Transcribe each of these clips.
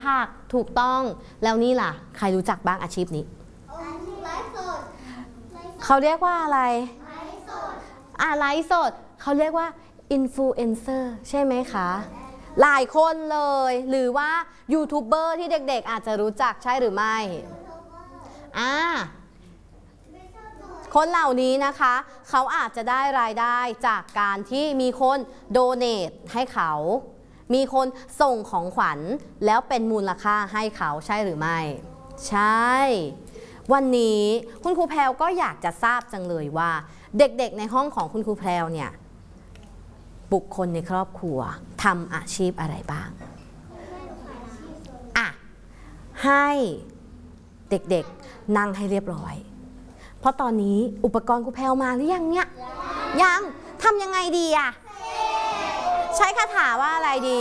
ผักถูกต้องแล้วนี่ล่ะใครรู้จักบ้างอาชีพนี้เขาเรียกว่าอะไรไลฟ์สดเขาเรียกว่าอินฟลูเอนเซอร์ใช่ไหมคะหลายคนเลยหรือว่ายูทูบเบอร์ที่เด็กๆอาจจะรู้จักใช่หรือไม่คนเหล่านี้นะคะเขาอาจจะได้รายได้จากการที่มีคนโดเนทให้เขามีคนส่งของขวัญแล้วเป็นมูลค่าให้เขาใช่หรือไม่ใช่วันนี้คุณครูแพรวก็อยากจะทราบจังเลยว่าเด็กๆในห้องของคุณครูแพรวเนี่ยบุคคลในครอบครัวทำอาชีพอะไรบ้างให้เด็กๆนั่งให้เรียบร้อยเพราะตอนนี้อุปกรณ์ครูแพรวมาหรือยังเนี่ยยังทำยังไงดีใช้คาถาว่าอะไรดี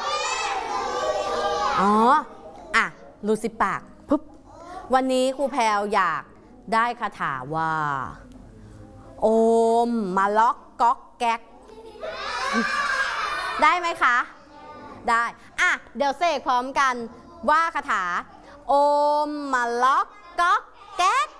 รูสิปากปุ๊บวันนี้ครูแพรวอยากได้คาถาว่าโอมมาล็อกก๊อกแก๊กได้ไหมคะได้เดี๋ยวเสกพร้อมกันว่าคาถาโอมมาล็อกก๊อกแก๊ก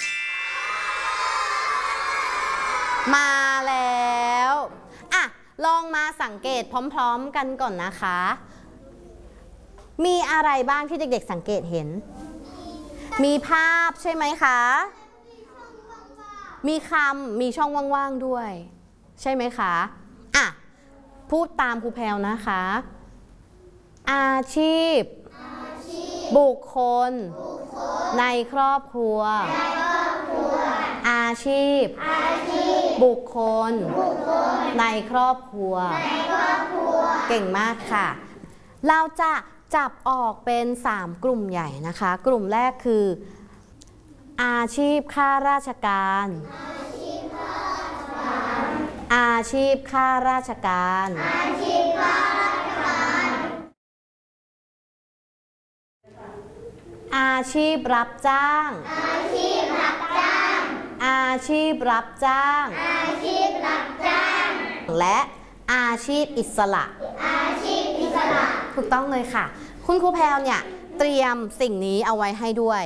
มาแล้วลองมาสังเกตพร้อมๆกันก่อนนะคะมีอะไรบ้างที่เด็กๆสังเกตเห็นมีภาพใช่ไหมคะมีคำมีช่องว่างๆด้วยใช่ไหมคะพูดตามครูแพรวนะคะอาชีพบุคคลในครอบครัวอาชีพบุคคลในครอบครัวเก่งมากค่ะเราจะจับออกเป็น3กลุ่มใหญ่นะคะกลุ่มแรกคืออาชีพข้าราชการอาชีพข้าราชการอาชีพรับจ้างอาชีพรับจ้างอาชีพรับจ้างอาชีพรับจ้างและอาชีพอิสระอาชีพอิสระถูกต้องเลยค่ะคุณครูแพรวเนี่ยเตรียมสิ่งนี้เอาไว้ให้ด้วย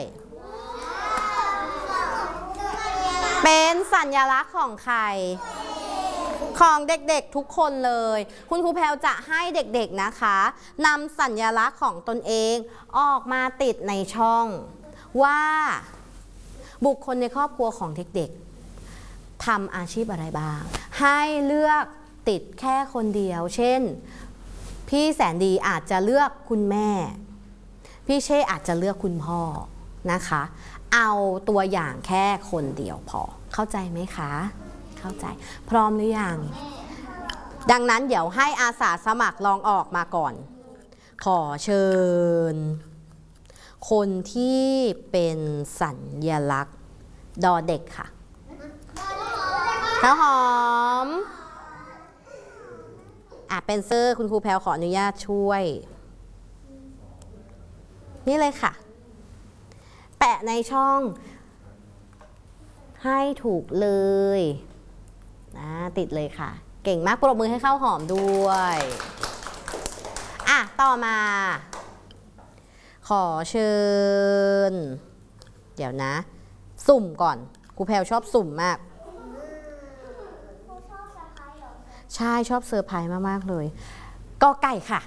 เป็นสัญลักษณ์ของใครของเด็กๆทุกคนเลยคุณครูแพรวจะให้เด็กๆนะคะนำสัญลักษณ์ของตนเองออกมาติดในช่องว่าบุคคลในครอบครัวของเด็กๆทำอาชีพอะไรบ้างให้เลือกติดแค่คนเดียวเช่นพี่แสนดีอาจจะเลือกคุณแม่พี่เช่อาจจะเลือกคุณพ่อนะคะเอาตัวอย่างแค่คนเดียวพอเข้าใจไหมคะเข้าใจพร้อมหรือยังดังนั้นเดี๋ยวให้อาสาสมัครลองออกมาก่อนขอเชิญคนที่เป็นสัญลักษณ์ดอเด็กค่ะข้าวหอมเป็นเซอร์คุณครูแพรวขออนุญาตช่วยนี่เลยค่ะแปะในช่องให้ถูกเลยติดเลยค่ะเก่งมากปรบมือให้ข้าวหอมด้วยต่อมาขอเชิญเดี๋ยวนะสุ่มก่อนครูแพรวชอบสุ่มมากใช่ชอบเซอร์ไพรส์มากๆเลยกอไก่ค่ะ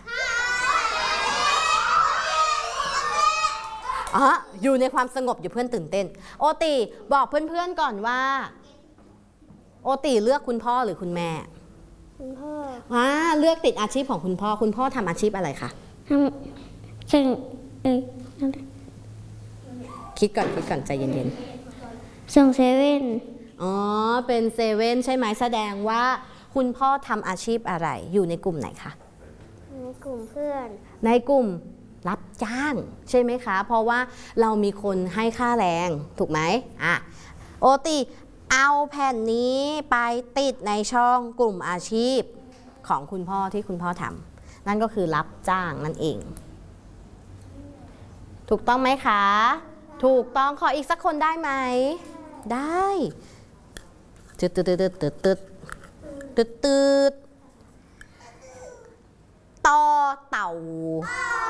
อยู่ในความสงบอยู่เพื่อนตื่นเต้นโอติบอกเพื่อนๆก่อนว่าโอติเลือกคุณพ่อหรือคุณแม่คุณพ่อเลือกติดอาชีพของคุณพ่อทำอาชีพอะไรคะคิดก่อนใจเย็นๆส่งเซเว่นเป็นเซเว่นใช่ไหมแสดงว่าคุณพ่อทำอาชีพอะไรอยู่ในกลุ่มไหนคะในกลุ่มเพื่อนในกลุ่มรับจ้างใช่ไหมคะเพราะว่าเรามีคนให้ค่าแรงถูกไหมโอติเอาแผ่นนี้ไปติดในช่องกลุ่มอาชีพของคุณพ่อที่คุณพ่อทำนั่นก็คือรับจ้างนั่นเองถูกต้องไหมคะถูกต้องขออีกสักคนได้ไหมได้ตืดต่อเต่า